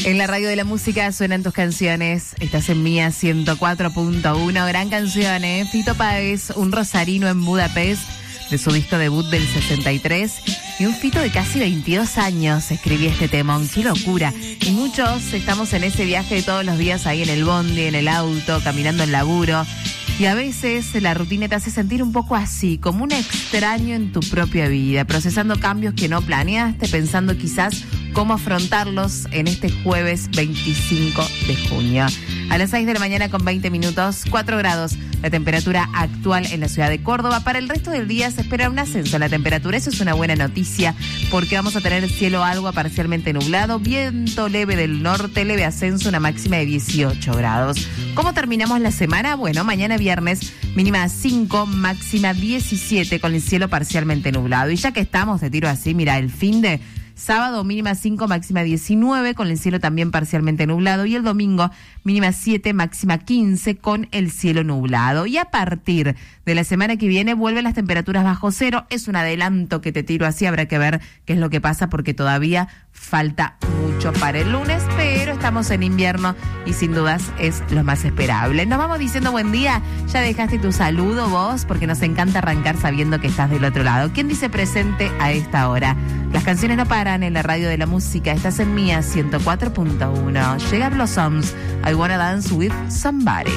En la radio de la música suenan tus canciones. Estás en Mía 104.1. Gran canción, ¿eh? Fito Páez, un rosarino en Budapest, de su disco debut del 63. Y un Fito de casi 22 años escribía este temón. ¡Qué locura! Y muchos estamos en ese viaje de todos los días ahí en el bondi, en el auto, caminando en laburo. Y a veces la rutina te hace sentir un poco así, como un extraño en tu propia vida, procesando cambios que no planeaste, pensando quizás cómo afrontarlos en este jueves 25 de junio. A las 6 de la mañana con 20 minutos, 4 grados la temperatura actual en la ciudad de Córdoba. Para el resto del día se espera un ascenso en la temperatura. Eso es una buena noticia porque vamos a tener cielo algo parcialmente nublado, viento leve del norte, leve ascenso, una máxima de 18 grados. ¿Cómo terminamos la semana? Bueno, mañana viernes, mínima 5, máxima 17 con el cielo parcialmente nublado. Y ya que estamos, te tiro así, mira, el fin de sábado, mínima 5, máxima 19, con el cielo también parcialmente nublado. Y el domingo, mínima 7, máxima 15, con el cielo nublado. Y a partir de la semana que viene vuelven las temperaturas bajo cero. Es un adelanto que te tiro así, habrá que ver qué es lo que pasa porque todavía falta mucho para el lunes, pero estamos en invierno y sin dudas es lo más esperable. Nos vamos diciendo buen día. Ya dejaste tu saludo vos porque nos encanta arrancar sabiendo que estás del otro lado. ¿Quién dice presente a esta hora? Las canciones no paran en la radio de la música. Estás en Mía 104.1. Llega Blossoms, I Wanna Dance With Somebody.